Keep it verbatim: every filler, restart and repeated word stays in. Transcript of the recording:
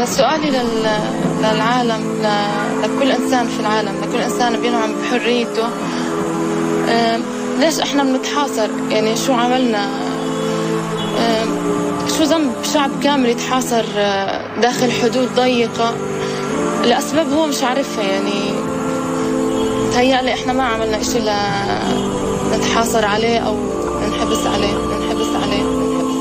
سؤالي لل... للعالم ل... لكل إنسان في العالم، لكل إنسان بينعم بحريته. أه... ليش إحنا بنتحاصر؟ يعني شو عملنا؟ أه... شو ذنب شعب كامل يتحاصر داخل حدود ضيقة لأسباب هو مش عارفها؟ يعني تهيألي إحنا ما عملنا إشي لنتحاصر عليه أو نحبس عليه.